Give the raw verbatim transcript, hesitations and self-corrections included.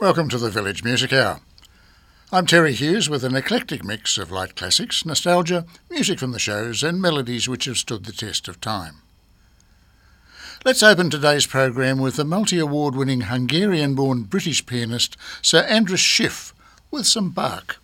Welcome to the Village Music Hour. I'm Terry Hughes with an eclectic mix of light classics, nostalgia, music from the shows and melodies which have stood the test of time. Let's open today's program with the multi-award winning Hungarian-born British pianist Sir Andrus Schiff with some Bach.